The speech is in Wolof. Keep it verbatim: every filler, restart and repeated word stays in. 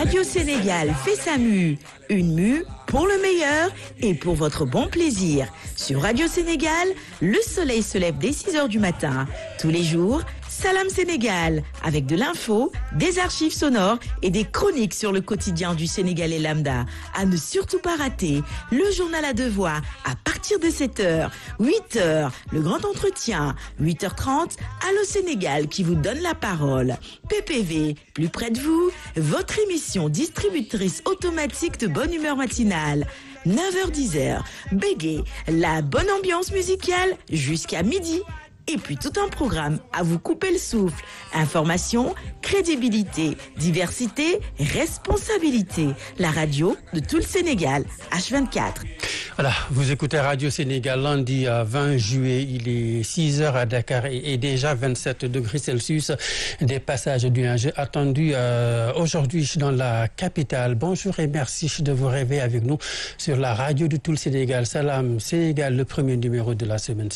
Radio Sénégal fait sa mue. Une mue pour le meilleur et pour votre bon plaisir. Sur Radio Sénégal, le soleil se lève dès six heures du matin. Tous les jours, Salam Sénégal, avec de l'info, des archives sonores et des chroniques sur le quotidien du Sénégalais lambda. À ne surtout pas rater, le journal à deux voix à partir de sept heures, huit heures, le grand entretien, huit heures trente, Allo Sénégal qui vous donne la parole. P P V, plus près de vous, votre émission distributrice automatique de bonne humeur matinale. neuf heures dix, Bégué, la bonne ambiance musicale jusqu'à midi. Et puis tout un programme à vous couper le souffle. Information, crédibilité, diversité, responsabilité. La radio de tout le Sénégal, H vingt-quatre. Voilà, vous écoutez Radio Sénégal lundi vingt juillet, il est six heures à Dakar et, et déjà vingt-sept degrés Celsius. Des passages du nuage attendus euh, aujourd'hui dans la capitale. Bonjour et merci de vous rêver avec nous sur la radio de tout le Sénégal. Salam Sénégal, le premier numéro de la semaine.